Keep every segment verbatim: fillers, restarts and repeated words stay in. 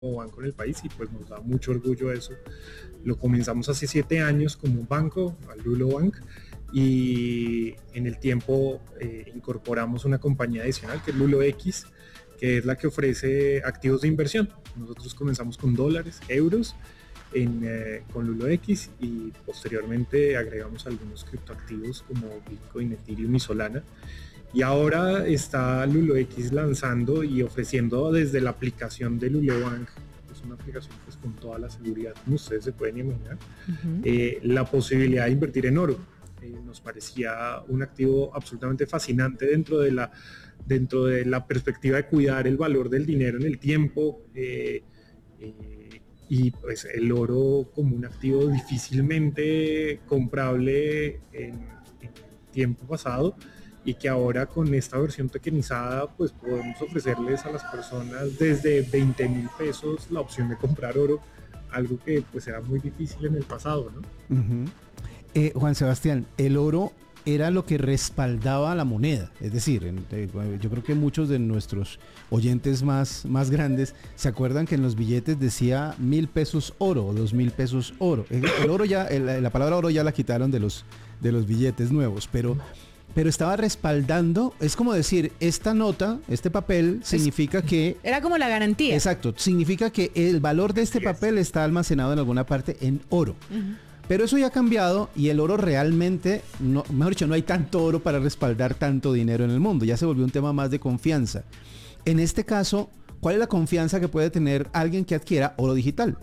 banco en el país y pues nos da mucho orgullo eso. Lo comenzamos hace siete años como un banco, al Lulo Bank, y en el tiempo eh, incorporamos una compañía adicional que es Lulo X, que es la que ofrece activos de inversión. Nosotros comenzamos con dólares, euros, en, eh, con Lulo X, y posteriormente agregamos algunos criptoactivos como Bitcoin, Ethereum y Solana. Y ahora está Lulo X lanzando y ofreciendo desde la aplicación de Lulo Bank, que es una aplicación pues, con toda la seguridad, como ustedes se pueden imaginar, uh-huh. eh, la posibilidad de invertir en oro. Eh, nos parecía un activo absolutamente fascinante dentro de la, dentro de la perspectiva de cuidar el valor del dinero en el tiempo, eh, eh, y pues el oro como un activo difícilmente comprable en, en el tiempo pasado, y que ahora con esta versión tokenizada pues podemos ofrecerles a las personas desde veinte mil pesos la opción de comprar oro, algo que pues era muy difícil en el pasado, ¿no? Uh-huh. eh, Juan Sebastián, el oro era lo que respaldaba la moneda, es decir, en, eh, yo creo que muchos de nuestros oyentes más, más grandes se acuerdan que en los billetes decía mil pesos oro o dos mil pesos oro. El, el oro ya, el, la palabra oro ya la quitaron de los, de los billetes nuevos, pero... pero estaba respaldando, es como decir, esta nota, este papel, significa que... Era como la garantía. Exacto, significa que el valor de este papel está almacenado en alguna parte en oro. Uh-huh. Pero eso ya ha cambiado y el oro realmente, no, mejor dicho, no hay tanto oro para respaldar tanto dinero en el mundo, ya se volvió un tema más de confianza. En este caso, ¿cuál es la confianza que puede tener alguien que adquiera oro digital?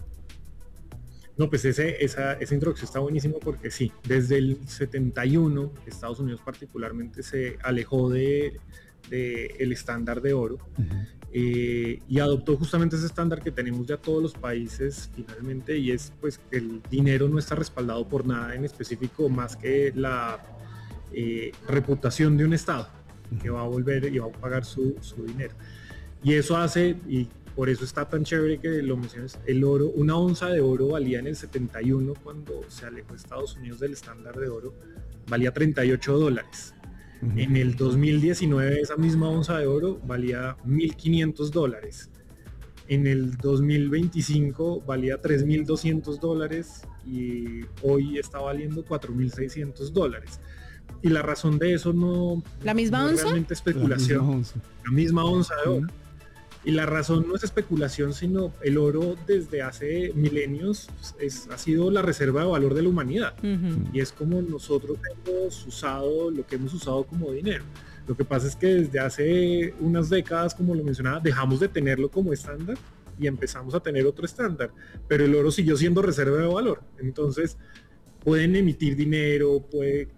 No, pues ese, esa, esa introducción está buenísimo porque sí, desde el setenta y uno, Estados Unidos particularmente se alejó de, de el estándar de oro, uh-huh. eh, y adoptó justamente ese estándar que tenemos ya todos los países finalmente, y es pues que el dinero no está respaldado por nada en específico más que la eh, reputación de un estado, uh-huh. que va a volver y va a pagar su, su dinero. Y eso hace... y por eso está tan chévere que lo menciones, el oro, una onza de oro valía en el setenta y uno, cuando se alejó Estados Unidos del estándar de oro, valía treinta y ocho dólares. Uh-huh. En el dos mil diecinueve esa misma onza de oro valía mil quinientos dólares. En el dos mil veinticinco valía tres mil doscientos dólares y hoy está valiendo cuatro mil seiscientos dólares. Y la razón de eso no, ¿La misma no onza? es realmente especulación. La misma onza, la misma onza de oro. Uh-huh. Y la razón no es especulación, sino el oro desde hace milenios es, ha sido la reserva de valor de la humanidad. Uh-huh. Y es como nosotros hemos usado, lo que hemos usado como dinero. Lo que pasa es que desde hace unas décadas, como lo mencionaba, dejamos de tenerlo como estándar y empezamos a tener otro estándar. Pero el oro siguió siendo reserva de valor. Entonces, pueden emitir dinero, puede...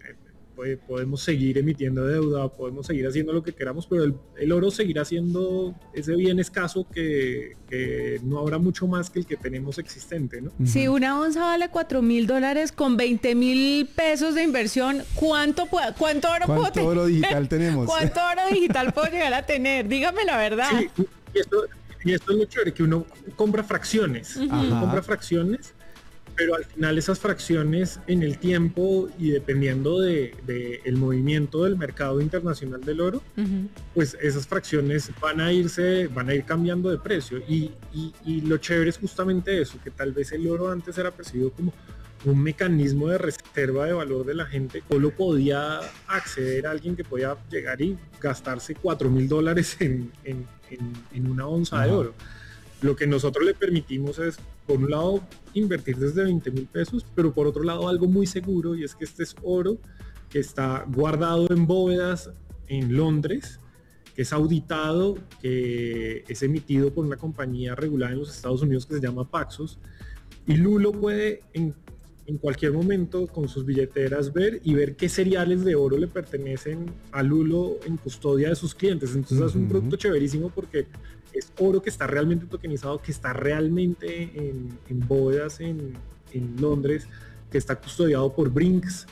podemos seguir emitiendo deuda, podemos seguir haciendo lo que queramos, pero el, el oro seguirá siendo ese bien escaso que, que no habrá mucho más que el que tenemos existente, ¿no? Si una onza vale cuatro mil dólares con veinte mil pesos de inversión, ¿cuánto, puedo, cuánto oro ¿Cuánto puedo tener? oro digital tenemos? ¿Cuánto oro digital puedo llegar a tener? Dígame la verdad. Sí, y esto, y esto es lo chévere, que uno compra fracciones, uh-huh. uno compra fracciones, pero al final esas fracciones en el tiempo y dependiendo de, de el movimiento del mercado internacional del oro, uh-huh. pues esas fracciones van a irse, van a ir cambiando de precio, y, y, y lo chévere es justamente eso, que tal vez el oro antes era percibido como un mecanismo de reserva de valor de la gente, solo podía acceder a alguien que podía llegar y gastarse cuatro mil dólares en, en, en, en una onza, uh-huh. de oro. Lo que nosotros le permitimos es, por un lado, invertir desde veinte mil pesos, pero por otro lado algo muy seguro, y es que este es oro que está guardado en bóvedas en Londres, que es auditado, que es emitido por una compañía regulada en los Estados Unidos que se llama Paxos, y Lulo puede en, en cualquier momento con sus billeteras ver y ver qué cereales de oro le pertenecen a Lulo en custodia de sus clientes. Entonces uh-huh. es un producto chéverísimo porque es oro que está realmente tokenizado, que está realmente en, en bóvedas en, en Londres, que está custodiado por Brinks,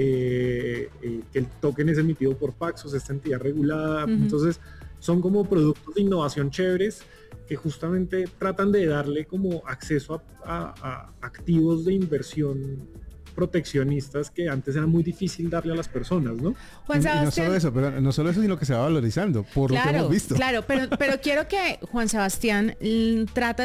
eh, eh, que el token es emitido por Paxos, esta entidad regulada. Uh-huh. Entonces son como productos de innovación chéveres que justamente tratan de darle como acceso a, a, a activos de inversión proteccionistas que antes era muy difícil darle a las personas, ¿no? Juan Y, y Sebastián, no solo eso, pero no solo eso, sino que se va valorizando por lo que claro, hemos visto. claro, pero, pero quiero que Juan Sebastián mm, trate